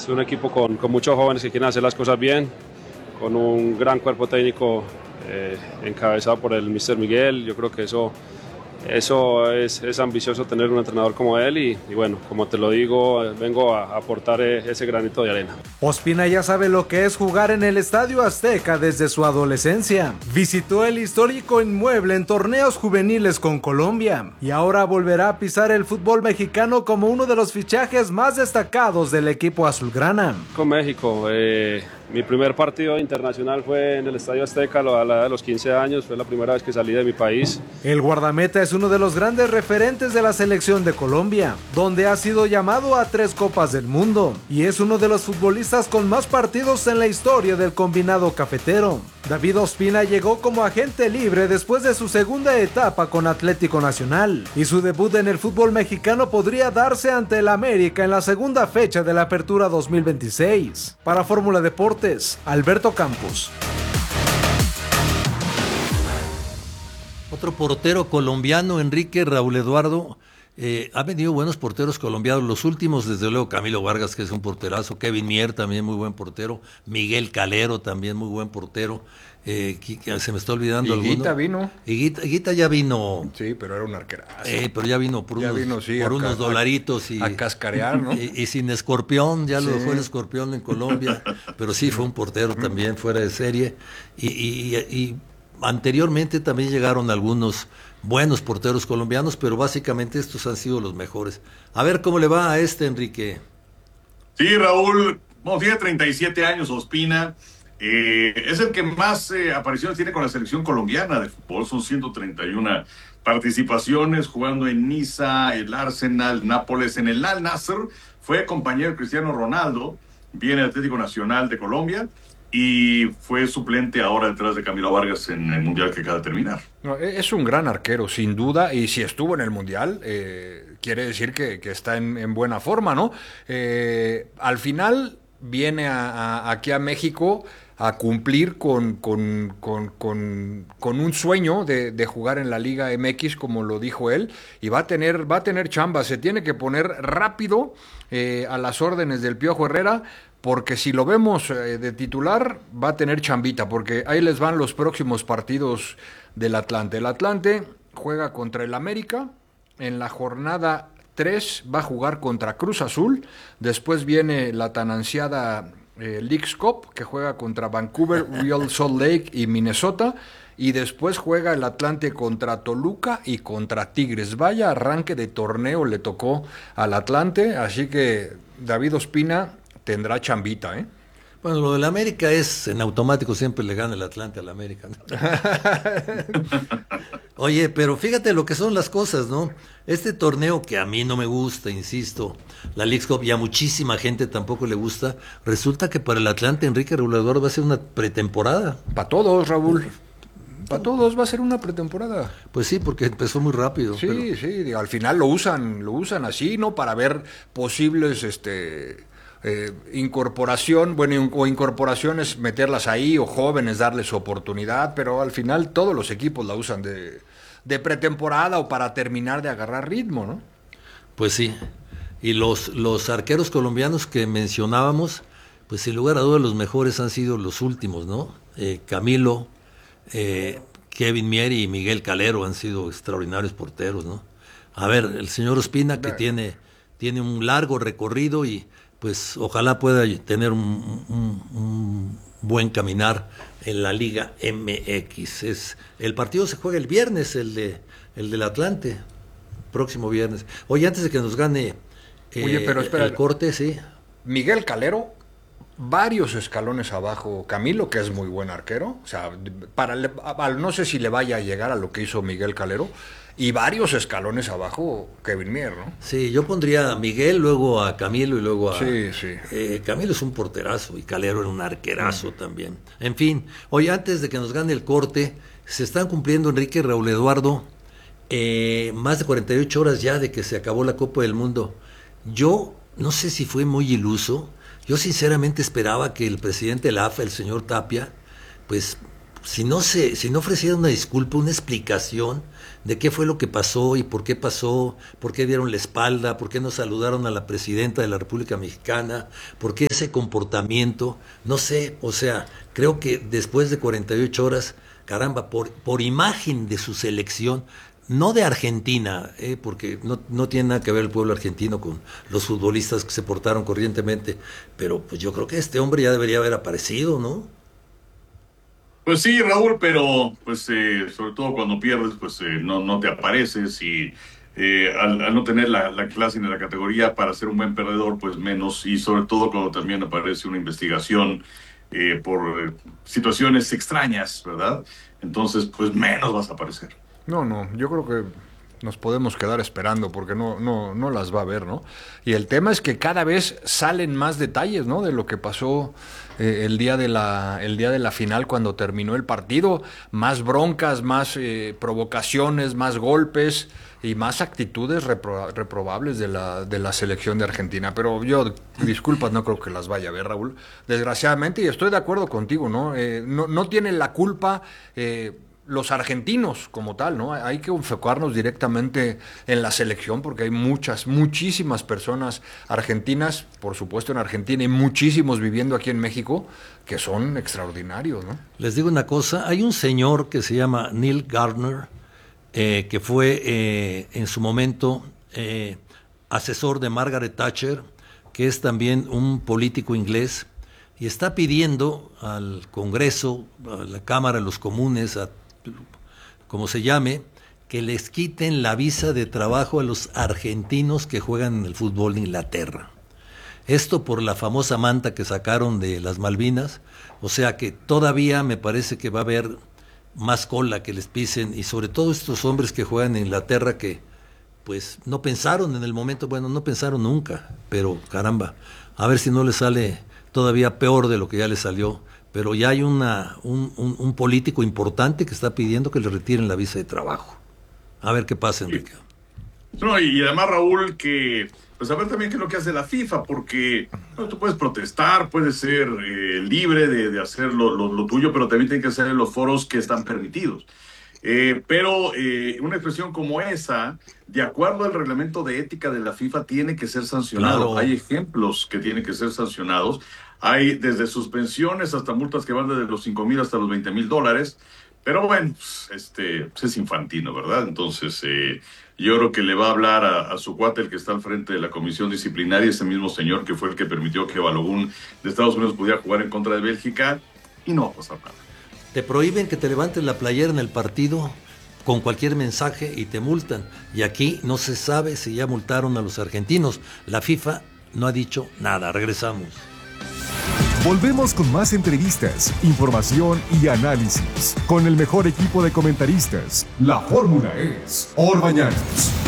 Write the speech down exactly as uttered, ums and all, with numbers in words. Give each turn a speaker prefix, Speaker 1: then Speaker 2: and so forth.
Speaker 1: es un equipo con, con muchos jóvenes que quieren hacer las cosas bien, con un gran cuerpo técnico eh, encabezado por el míster Miguel. Yo creo que eso, eso es, es ambicioso tener un entrenador como él y, y bueno, como te lo digo, vengo a, a aportar ese granito de arena.
Speaker 2: Ospina ya sabe lo que es jugar en el Estadio Azteca desde su adolescencia. Visitó el histórico inmueble en torneos juveniles con Colombia y ahora volverá a pisar el fútbol mexicano como uno de los fichajes más destacados del equipo azulgrana.
Speaker 1: Con México, eh, mi primer partido internacional fue en el Estadio Azteca a la edad de los quince años, fue la primera vez que salí de mi país.
Speaker 2: El guardameta es uno de los grandes referentes de la selección de Colombia, donde ha sido llamado a tres Copas del Mundo y es uno de los futbolistas con más partidos en la historia del combinado cafetero. David Ospina llegó como agente libre después de su segunda etapa con Atlético Nacional y su debut en el fútbol mexicano podría darse ante el América en la segunda fecha de la Apertura dos mil veintiséis. Para Fórmula Deportes, Alberto Campos.
Speaker 3: Otro portero colombiano, Enrique Raúl Eduardo. Eh, ha venido buenos porteros colombianos, los últimos desde luego Camilo Vargas, que es un porterazo, Kevin Mier también muy buen portero, Miguel Calero también muy buen portero, eh, se me está olvidando alguno.
Speaker 4: Higuita vino.
Speaker 3: Higuita, Higuita ya vino.
Speaker 4: Sí, pero era un arquerazo.
Speaker 3: Eh, pero ya vino por
Speaker 4: ya
Speaker 3: unos,
Speaker 4: vino, sí,
Speaker 3: por
Speaker 4: a
Speaker 3: unos
Speaker 4: ca-
Speaker 3: dolaritos. Y,
Speaker 4: a cascarear, ¿no?
Speaker 3: Y, y sin escorpión, ya
Speaker 4: Sí.
Speaker 3: lo dejó el escorpión en Colombia, pero sí fue un portero también fuera de serie. Y, y, y anteriormente también llegaron algunos buenos porteros colombianos, pero básicamente estos han sido los mejores. A ver cómo le va a este, Enrique.
Speaker 5: Sí, Raúl, bueno, tiene treinta y siete años, Ospina. Eh, es el que más eh, apariciones tiene con la selección colombiana de fútbol. Son ciento treinta y una participaciones, jugando en Niza, el Arsenal, Nápoles, en el Al Nassr. Fue compañero de Cristiano Ronaldo, viene del Atlético Nacional de Colombia y fue suplente ahora detrás de Camilo Vargas en el Mundial que acaba de terminar.
Speaker 4: No, es un gran arquero, sin duda, y si estuvo en el Mundial, eh, quiere decir que, que está en, en buena forma, ¿no? Eh, al final viene a, a, aquí a México a cumplir con, con, con, con, con un sueño de, de jugar en la Liga M X, como lo dijo él, y va a tener, va a tener chamba, se tiene que poner rápido eh, a las órdenes del Piojo Herrera, porque si lo vemos eh, de titular, va a tener chambita, porque ahí les van los próximos partidos del Atlante. El Atlante juega contra el América, en la jornada tres va a jugar contra Cruz Azul, después viene la tan ansiada eh, Leagues Cup, que juega contra Vancouver, Real Salt Lake y Minnesota, y después juega el Atlante contra Toluca y contra Tigres. Vaya arranque de torneo le tocó al Atlante, así que David Ospina tendrá chambita, ¿eh?
Speaker 3: Bueno, lo del América es en automático, siempre le gana el Atlante al América, ¿no? Oye, pero fíjate lo que son las cosas, ¿no? Este torneo que a mí no me gusta, insisto, la Leagues Cup y a muchísima gente tampoco le gusta, resulta que para el Atlante Enrique Raúl Eduardo va a ser una pretemporada.
Speaker 4: Para todos, Raúl. Para todos va a ser una pretemporada.
Speaker 3: Pues sí, porque empezó muy rápido.
Speaker 4: Sí,
Speaker 3: pero...
Speaker 4: sí, al final lo usan, lo usan así, ¿no? Para ver posibles, este... Eh, incorporación, bueno, o incorporaciones, meterlas ahí, o jóvenes, darles oportunidad, pero al final todos los equipos la usan de, de pretemporada o para terminar de agarrar ritmo, ¿no?
Speaker 3: Pues sí, y los, los arqueros colombianos que mencionábamos, pues sin lugar a dudas los mejores han sido los últimos, ¿no? Eh, Camilo, eh, Kevin Mier y Miguel Calero han sido extraordinarios porteros, ¿no? A ver, el señor Ospina, que tiene, tiene un largo recorrido y pues ojalá pueda tener un, un, un buen caminar en la Liga M X. Es, el partido se juega el viernes, el de el del Atlante, próximo viernes. Oye, antes de que nos gane eh,
Speaker 4: Oye, pero espera,
Speaker 3: el corte, sí.
Speaker 4: Miguel Calero, varios escalones abajo Camilo, que es muy buen arquero, o sea, para no sé si le vaya a llegar a lo que hizo Miguel Calero, y varios escalones abajo Kevin Mier, ¿no?
Speaker 3: Sí, yo pondría a Miguel, luego a Camilo y luego a...
Speaker 4: Sí, sí.
Speaker 3: Eh, Camilo es un porterazo y Calero era un arquerazo mm. también. En fin, hoy antes de que nos gane el corte, se están cumpliendo, Enrique Raúl Eduardo, eh, más de cuarenta y ocho horas ya de que se acabó la Copa del Mundo. Yo no sé si fue muy iluso, yo sinceramente esperaba que el presidente de la A F A, el señor Tapia, pues si no se, si no ofreciera una disculpa, una explicación de qué fue lo que pasó y por qué pasó, por qué dieron la espalda, por qué no saludaron a la presidenta de la República Mexicana, por qué ese comportamiento, no sé, o sea, creo que después de cuarenta y ocho horas, caramba, por, por imagen de su selección, no de Argentina, eh, porque no, no tiene nada que ver el pueblo argentino con los futbolistas que se portaron corrientemente, pero pues yo creo que este hombre ya debería haber aparecido, ¿no?
Speaker 5: Pues sí, Raúl, pero pues eh, sobre todo cuando pierdes, pues eh, no, no te apareces y eh, al, al no tener la, la clase ni la categoría para ser un buen perdedor, pues menos, y sobre todo cuando también aparece una investigación eh, por eh, situaciones extrañas, ¿verdad? Entonces, pues menos vas a aparecer.
Speaker 4: No, no, yo creo que nos podemos quedar esperando porque no, no, no las va a ver, ¿no? Y el tema es que cada vez salen más detalles, ¿no? De lo que pasó eh, el día de la, el día de la final cuando terminó el partido, más broncas, más eh, provocaciones, más golpes y más actitudes repro- reprobables de la, de la selección de Argentina. Pero yo, disculpas, no creo que las vaya a ver, Raúl. Desgraciadamente, y estoy de acuerdo contigo, ¿no? Eh, no, no tienen la culpa eh, los argentinos como tal, ¿no? Hay que enfocarnos directamente en la selección porque hay muchas, muchísimas personas argentinas, por supuesto en Argentina, y muchísimos viviendo aquí en México, que son extraordinarios, ¿no?
Speaker 3: Les digo una cosa, hay un señor que se llama Neil Gardner, eh, que fue eh, en su momento eh, asesor de Margaret Thatcher, que es también un político inglés, y está pidiendo al Congreso, a la Cámara de los Comunes, a como se llame, que les quiten la visa de trabajo a los argentinos que juegan en el fútbol de Inglaterra. Esto por la famosa manta que sacaron de las Malvinas, o sea que todavía me parece que va a haber más cola que les pisen, y sobre todo estos hombres que juegan en Inglaterra que pues no pensaron en el momento, bueno, no pensaron nunca, pero caramba, a ver si no les sale todavía peor de lo que ya les salió. Pero ya hay una, un, un, un político importante que está pidiendo que le retiren la visa de trabajo. A ver qué pasa, Enrique.
Speaker 5: No, y además, Raúl, que pues a ver también qué es lo que hace la FIFA, porque bueno, tú puedes protestar, puedes ser eh, libre de, de hacer lo, lo, lo tuyo, pero también tiene que ser en los foros que están permitidos. Eh, pero eh, una expresión como esa, de acuerdo al reglamento de ética de la FIFA, tiene que ser sancionado.
Speaker 3: Claro.
Speaker 5: Hay ejemplos que tienen que ser sancionados. Hay desde suspensiones hasta multas que van desde los cinco mil hasta los veinte mil dólares. Pero bueno, pues, este pues es infantino, ¿verdad? Entonces, eh, yo creo que le va a hablar a, a su cuate, el que está al frente de la comisión disciplinaria, ese mismo señor que fue el que permitió que Balogun de Estados Unidos pudiera jugar en contra de Bélgica, y no va a pasar nada.
Speaker 3: Te prohíben que te levantes la playera en el partido con cualquier mensaje y te multan. Y aquí no se sabe si ya multaron a los argentinos. La FIFA no ha dicho nada. Regresamos.
Speaker 6: Volvemos con más entrevistas, información y análisis con el mejor equipo de comentaristas. La fórmula es Orbañanos.